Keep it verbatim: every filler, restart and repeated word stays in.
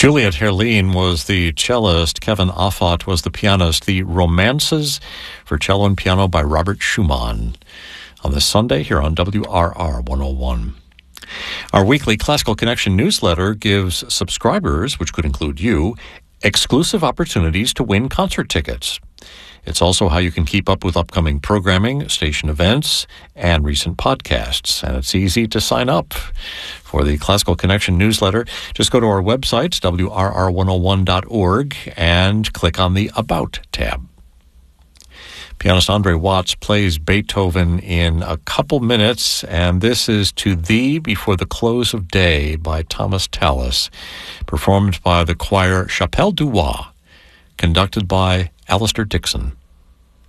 Juliet Herline was the cellist. Kevin Offot was the pianist. The Romances for Cello and Piano by Robert Schumann on this Sunday here on W R R one oh one. Our weekly Classical Connection newsletter gives subscribers, which could include you, exclusive opportunities to win concert tickets. It's also how you can keep up with upcoming programming, station events, and recent podcasts. And it's easy to sign up for the Classical Connection newsletter. Just go to our website, W R R one oh one dot org, and click on the About tab. Pianist Andre Watts plays Beethoven in a couple minutes, and this is To Thee Before the Close of Day by Thomas Tallis, performed by the choir Chapelle du Roi, conducted by Alistair Dixon.